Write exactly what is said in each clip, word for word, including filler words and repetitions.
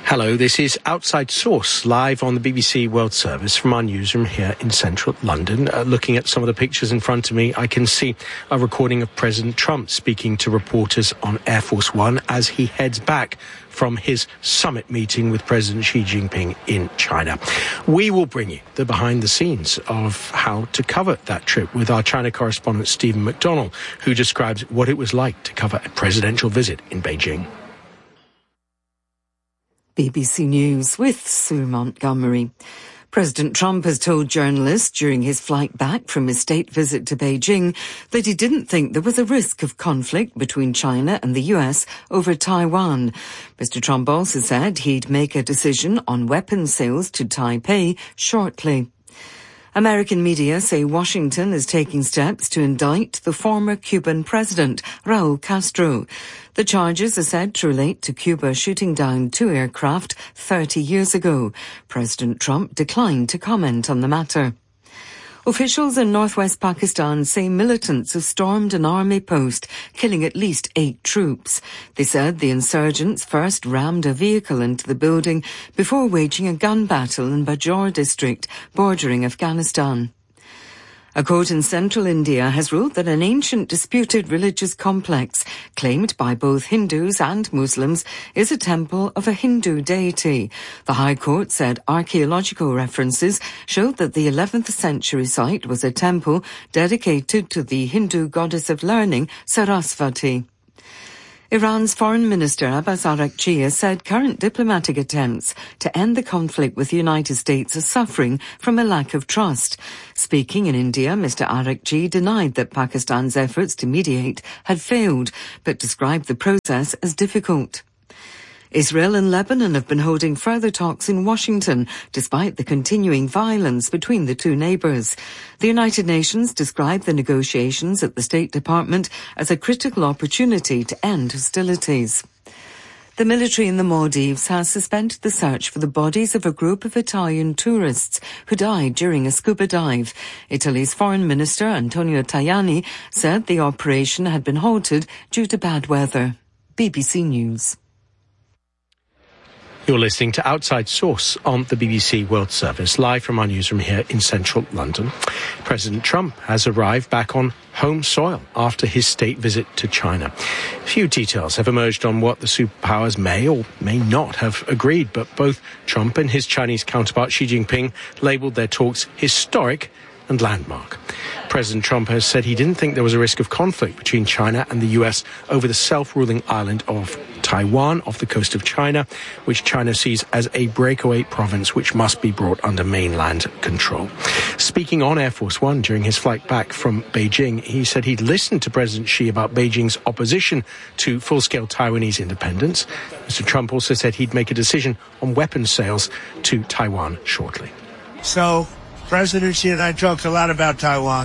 Hello, this is Outside Source, live on the B B C World Service from our newsroom here in central London. Uh, looking at some of the pictures in front of me, I can see a recording of President Trump speaking to reporters on Air Force One as he heads back from his summit meeting with President Xi Jinping in China. We will bring you the behind the scenes of how to cover that trip with our China correspondent Stephen McDonnell, who describes what it was like to cover a presidential visit in Beijing. B B C News with Sue Montgomery. President Trump has told journalists during his flight back from his state visit to Beijing that he didn't think there was a risk of conflict between China and the U S over Taiwan. Mister Trump also said he'd make a decision on weapons sales to Taipei shortly. American media say Washington is taking steps to indict the former Cuban president, Raul Castro. The charges are said to relate to Cuba shooting down two aircraft thirty years ago. President Trump declined to comment on the matter. Officials in northwest Pakistan say militants have stormed an army post, killing at least eight troops. They said the insurgents first rammed a vehicle into the building before waging a gun battle in Bajaur district, bordering Afghanistan. A court in central India has ruled that an ancient disputed religious complex claimed by both Hindus and Muslims is a temple of a Hindu deity. The High Court said archaeological references showed that the eleventh century site was a temple dedicated to the Hindu goddess of learning, Sarasvati. Iran's Foreign Minister Abbas Araghchi has said current diplomatic attempts to end the conflict with the United States are suffering from a lack of trust. Speaking in India, Mister Araghchi denied that Pakistan's efforts to mediate had failed, but described the process as difficult. Israel and Lebanon have been holding further talks in Washington, despite the continuing violence between the two neighbours. The United Nations described the negotiations at the State Department as a critical opportunity to end hostilities. The military in the Maldives has suspended the search for the bodies of a group of Italian tourists who died during a scuba dive. Italy's Foreign Minister Antonio Tajani said the operation had been halted due to bad weather. B B C News. You're listening to Outside Source on the B B C World Service, live from our newsroom here in central London. President Trump has arrived back on home soil after his state visit to China. Few details have emerged on what the superpowers may or may not have agreed, but both Trump and his Chinese counterpart Xi Jinping labelled their talks historic and landmark. President Trump has said he didn't think there was a risk of conflict between China and the U S over the self-ruling island of Taiwan off the coast of China, which China sees as a breakaway province which must be brought under mainland control. Speaking on Air Force One during his flight back from Beijing, he said he'd listened to President Xi about Beijing's opposition to full-scale Taiwanese independence. Mister Trump also said he'd make a decision on weapons sales to Taiwan shortly. So, President Xi and I talked a lot about Taiwan.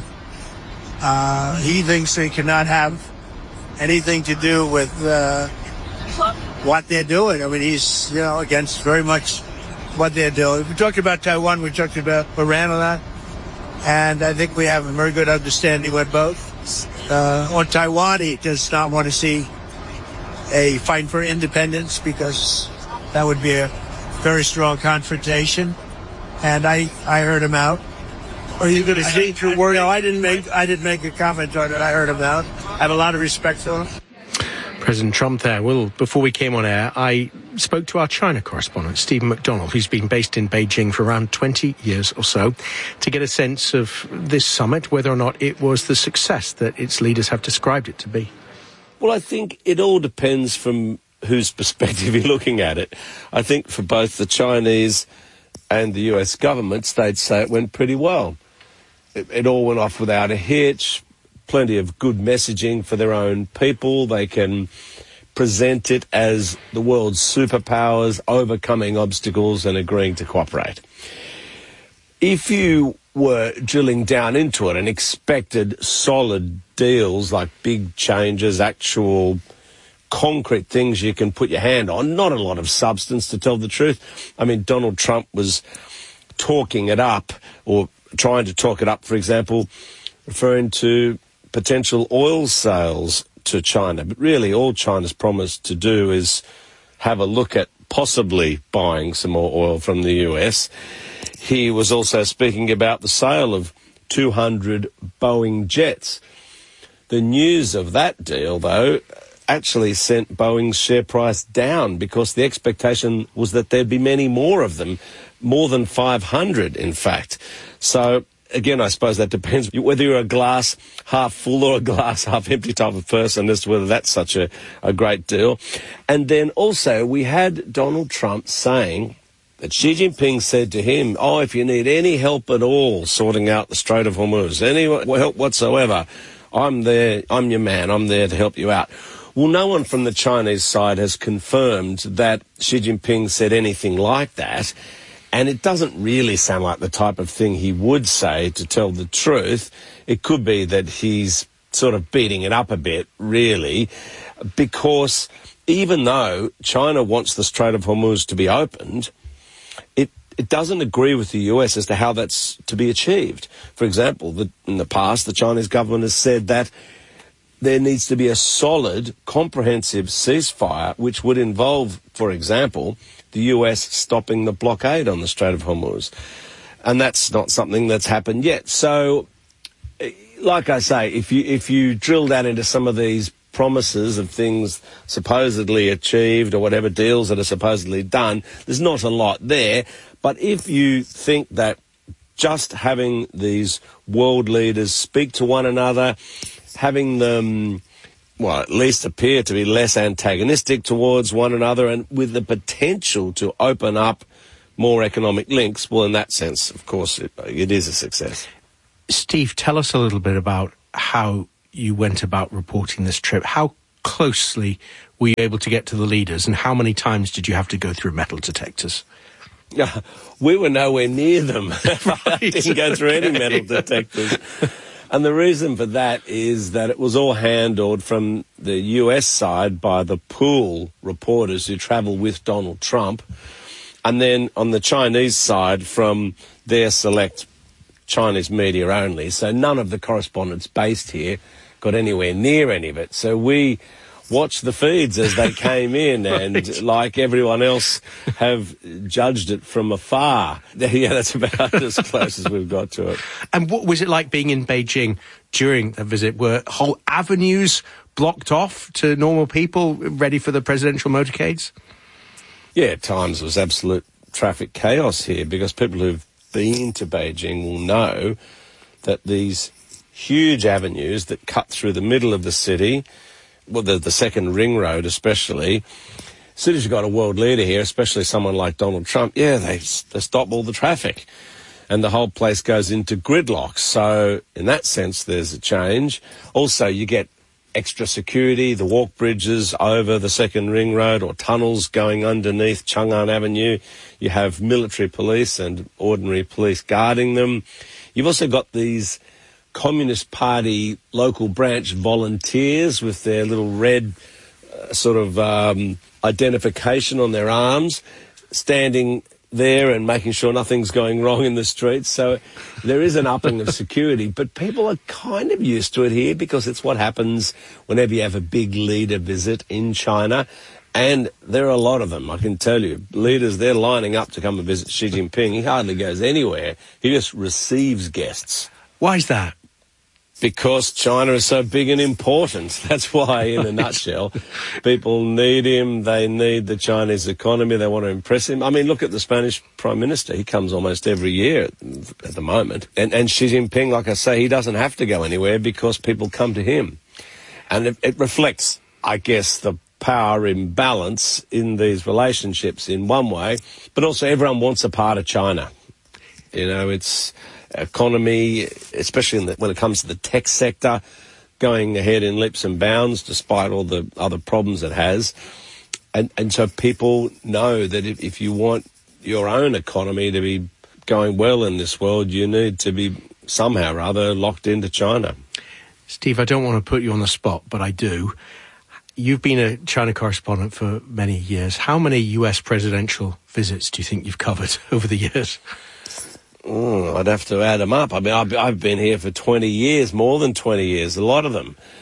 Uh, he thinks they cannot have anything to do with uh, what they're doing. I mean, he's, you know, against very much what they're doing. We talked about Taiwan, we talked about Iran a lot, and I think we have a very good understanding with both. Uh, on Taiwan, he does not want to see a fight for independence because that would be a very strong confrontation. And I, I heard him out. Are you going to say your word? No, I didn't make I didn't make a comment on it. I heard him out. I have a lot of respect for him. President Trump there. Well, before we came on air, I spoke to our China correspondent, Stephen McDonnell, who's been based in Beijing for around twenty years or so, to get a sense of this summit, whether or not it was the success that its leaders have described it to be. Well, I think it all depends from whose perspective you're looking at it. I think for both the Chinese and the U S governments, they'd say it went pretty well. It, it all went off without a hitch, plenty of good messaging for their own people. They can present it as the world's superpowers overcoming obstacles and agreeing to cooperate. If you were drilling down into it and expected solid deals like big changes, actual concrete things you can put your hand on, not a lot of substance, to tell the truth. I mean, Donald Trump was talking it up, or trying to talk it up, for example, referring to potential oil sales to China. But really, all China's promised to do is have a look at possibly buying some more oil from the U S. He was also speaking about the sale of two hundred Boeing jets. The news of that deal, though, actually sent Boeing's share price down because the expectation was that there'd be many more of them, more than five hundred, in fact. So, again, I suppose that depends whether you're a glass half full or a glass half empty type of person as to whether that's such a, a great deal. And then also we had Donald Trump saying that Xi Jinping said to him, oh, if you need any help at all sorting out the Strait of Hormuz, any help whatsoever, I'm there, I'm your man, I'm there to help you out. Well, no one from the Chinese side has confirmed that Xi Jinping said anything like that. And it doesn't really sound like the type of thing he would say, to tell the truth. It could be that he's sort of beating it up a bit, really, because even though China wants the Strait of Hormuz to be opened, it, it doesn't agree with the U S as to how that's to be achieved. For example, the, in the past, the Chinese government has said that there needs to be a solid, comprehensive ceasefire, which would involve, for example, the U S stopping the blockade on the Strait of Hormuz. And that's not something that's happened yet. So, like I say, if you if you drill down into some of these promises of things supposedly achieved or whatever deals that are supposedly done, there's not a lot there. But if you think that just having these world leaders speak to one another, having them, well, at least appear to be less antagonistic towards one another and with the potential to open up more economic links, well, in that sense, of course, it, it is a success. Steve, tell us a little bit about how you went about reporting this trip. How closely were you able to get to the leaders, and how many times did you have to go through metal detectors? Yeah, we were nowhere near them. I didn't go through any metal detectors. And the reason for that is that it was all handled from the U S side by the pool reporters who travel with Donald Trump, and then on the Chinese side from their select Chinese media only. So none of the correspondents based here got anywhere near any of it. So we watched the feeds as they came in and, right, like everyone else, have judged it from afar. Yeah, that's about as close as we've got to it. And what was it like being in Beijing during the visit? Were whole avenues blocked off to normal people ready for the presidential motorcades? Yeah, at times it was absolute traffic chaos here, because people who've been to Beijing will know that these huge avenues that cut through the middle of the city, well, the, the second ring road especially, as soon as you've got a world leader here, especially someone like Donald Trump, yeah, they, they stop all the traffic. And the whole place goes into gridlock. So in that sense, there's a change. Also, you get extra security, the walk bridges over the second ring road or tunnels going underneath Chang'an Avenue. You have military police and ordinary police guarding them. You've also got these Communist Party local branch volunteers with their little red uh, sort of um, identification on their arms, standing there and making sure nothing's going wrong in the streets. So there is an upping of security, but people are kind of used to it here because it's what happens whenever you have a big leader visit in China. And there are a lot of them, I can tell you. Leaders, they're lining up to come and visit Xi Jinping. He hardly goes anywhere. He just receives guests. Why is that? Because China is so big and important. That's why, in a nutshell, people need him. They need the Chinese economy. They want to impress him. I mean, look at the Spanish Prime Minister. He comes almost every year at, at the moment. And, and Xi Jinping, like I say, he doesn't have to go anywhere because people come to him. And it, it reflects, I guess, the power imbalance in these relationships in one way, but also everyone wants a part of China. You know, it's economy, especially in the, when it comes to the tech sector, going ahead in leaps and bounds despite all the other problems it has. And, and so people know that if, if you want your own economy to be going well in this world, you need to be somehow or other locked into China. Steve, I don't want to put you on the spot, but I do. You've been a China correspondent for many years. How many U S presidential visits do you think you've covered over the years? Mm, I'd have to add them up. I mean, I've, I've been here for twenty years, more than twenty years, a lot of them.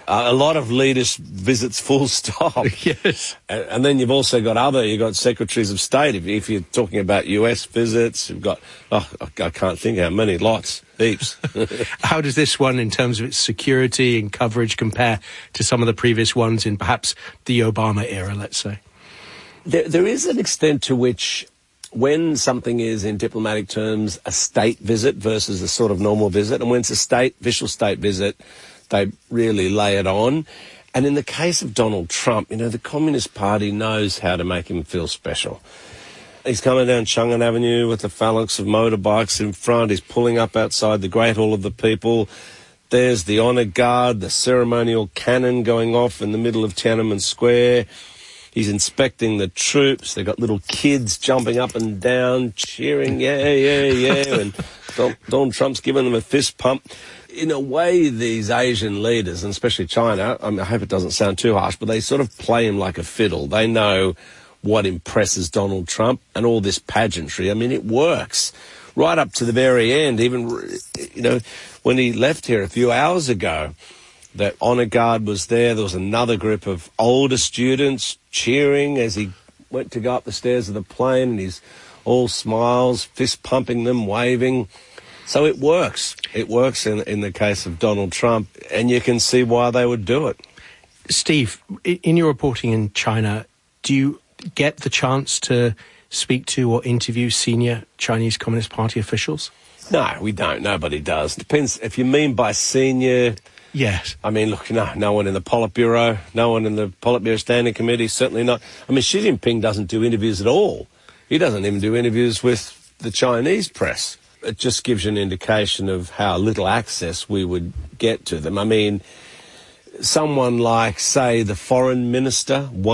Uh, a lot of leaders visits full stop. Yes. And, and then you've also got other, you've got secretaries of state. If, if you're talking about U S visits, you've got, oh, I can't think how many, lots, heaps. How does this one, in terms of its security and coverage, compare to some of the previous ones in perhaps the Obama era, let's say? There, there is an extent to which, when something is, in diplomatic terms, a state visit versus a sort of normal visit, and when it's a state, official state visit, they really lay it on. And in the case of Donald Trump, you know, the Communist Party knows how to make him feel special. He's coming down Chang'an Avenue with a phalanx of motorbikes in front. He's pulling up outside the Great Hall of the People. There's the honour guard, the ceremonial cannon going off in the middle of Tiananmen Square. He's inspecting the troops. They've got little kids jumping up and down, cheering, yeah, yeah, yeah. And Donald Trump's giving them a fist pump. In a way, these Asian leaders, and especially China, I mean, I hope it doesn't sound too harsh, but they sort of play him like a fiddle. They know what impresses Donald Trump, and all this pageantry. I mean, it works right up to the very end. Even, you know, when he left here a few hours ago, that honour guard was there. There was another group of older students cheering as he went to go up the stairs of the plane, and he's all smiles, fist pumping them, waving. So it works. It works in, in the case of Donald Trump, and you can see why they would do it. Steve, in your reporting in China, do you get the chance to speak to or interview senior Chinese Communist Party officials? No, we don't. Nobody does. Depends if you mean by senior. Yes. I mean, look, no, no one in the Politburo, no one in the Politburo Standing Committee, certainly not. I mean, Xi Jinping doesn't do interviews at all. He doesn't even do interviews with the Chinese press. It just gives you an indication of how little access we would get to them. I mean, someone like, say, the foreign minister,